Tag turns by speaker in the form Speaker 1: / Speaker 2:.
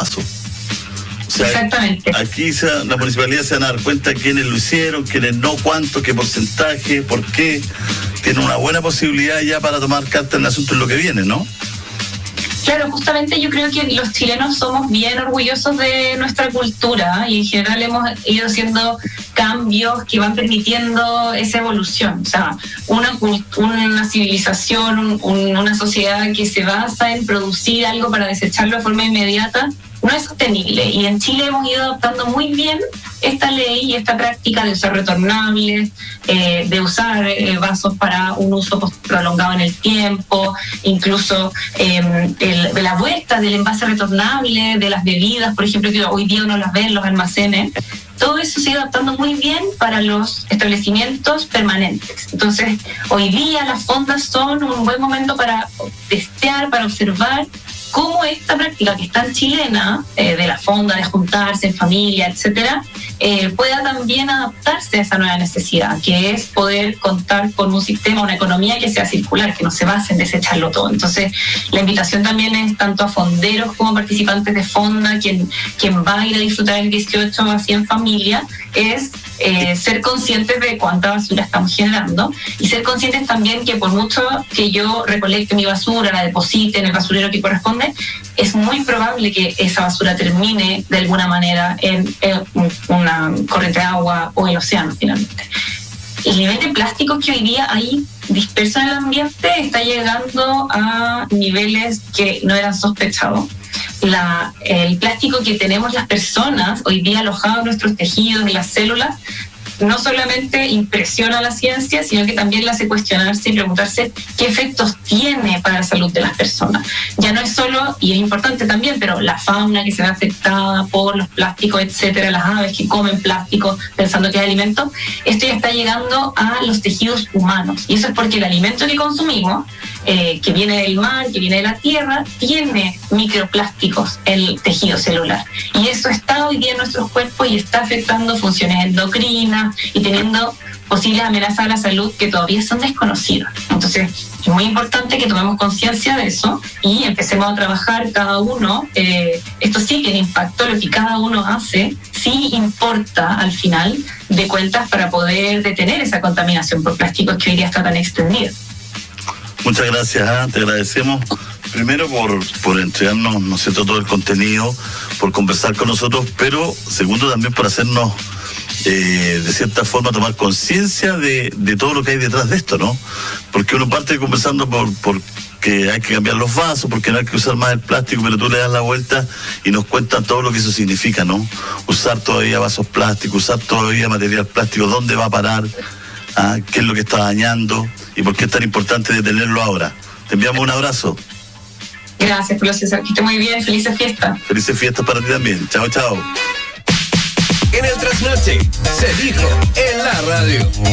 Speaker 1: vaso. O sea,
Speaker 2: exactamente.
Speaker 1: Aquí la municipalidad se van a dar cuenta quiénes lo hicieron, quiénes no, cuánto, qué porcentaje, por qué. Tiene una buena posibilidad ya para tomar carta en el asunto en lo que viene, ¿no?
Speaker 2: Claro, justamente yo creo que los chilenos somos bien orgullosos de nuestra cultura y en general hemos ido haciendo cambios que van permitiendo esa evolución. O sea, una civilización, una sociedad que se basa en producir algo para desecharlo de forma inmediata no es sostenible. Y en Chile hemos ido adoptando muy bien esta ley y esta práctica de usar retornables, de usar vasos para un uso prolongado en el tiempo, incluso de la vuelta del envase retornable, de las bebidas, por ejemplo, que hoy día uno las ve en los almacenes. Todo eso se ha ido adaptando muy bien para los establecimientos permanentes. Entonces, hoy día las fondas son un buen momento para testear, para observar cómo esta práctica que es tan chilena, de la fonda, de juntarse en familia, etcétera, pueda también adaptarse a esa nueva necesidad, que es poder contar con un sistema, una economía que sea circular, que no se base en desecharlo todo. Entonces, la invitación también es tanto a fonderos como participantes de fonda, quien va a ir a disfrutar el 18 así en familia, es ser conscientes de cuánta basura estamos generando y ser conscientes también que por mucho que yo recolecte mi basura, la deposite en el basurero que corresponde, es muy probable que esa basura termine de alguna manera en una corriente de agua o el océano finalmente. El nivel de plásticos que hoy día hay disperso en el ambiente está llegando a niveles que no eran sospechados. El plástico que tenemos las personas hoy día alojado en nuestros tejidos, en las células, no solamente impresiona a la ciencia, sino que también la hace cuestionarse y preguntarse qué efectos tiene para la salud de las personas. Ya no es solo, y es importante también, pero la fauna que se ve afectada por los plásticos, etcétera, las aves que comen plástico pensando que es alimento, esto ya está llegando a los tejidos humanos. Y eso es porque el alimento que consumimos, que viene del mar, que viene de la tierra, tiene microplásticos en el tejido celular. Y eso está hoy día en nuestros cuerpos y está afectando funciones endocrinas y teniendo posibles amenazas a la salud que todavía son desconocidas. Entonces, es muy importante que tomemos conciencia de eso y empecemos a trabajar cada uno. Esto sí tiene impacto, lo que cada uno hace sí importa al final de cuentas para poder detener esa contaminación por plásticos que hoy día está tan extendida.
Speaker 1: Muchas gracias, te agradecemos primero por entregarnos, ¿no es cierto?, todo el contenido, por conversar con nosotros, pero segundo también por hacernos de cierta forma tomar conciencia de todo lo que hay detrás de esto, ¿no? Porque uno parte conversando por que hay que cambiar los vasos, porque no hay que usar más el plástico, pero tú le das la vuelta y nos cuentan todo lo que eso significa, ¿no? Usar todavía vasos plásticos, usar todavía material plástico, ¿dónde va a parar? ¿Qué es lo que está dañando? ¿Y por qué es tan importante detenerlo ahora? Te enviamos un abrazo.
Speaker 2: Gracias, Julio César. Que esté muy bien. Felices fiestas.
Speaker 1: Felices fiestas para ti también. Chao, chao.
Speaker 3: En el Trasnoche se dijo en la radio.